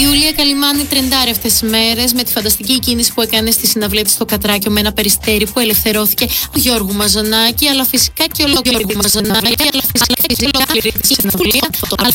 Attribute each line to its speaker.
Speaker 1: Η Ιουλία Καλιμάνη τρεντάρει αυτές τις μέρες με τη φανταστική κίνηση που έκανε στη συναυλία της στο Κατράκιο με ένα περιστέρι που ελευθερώθηκε ο Γιώργου Μαζονάκη, αλλά φυσικά και ολόκληρη τη Μαζονάκη, αλλά φυσικά και ολόκληρη τη συναυλία, αλλά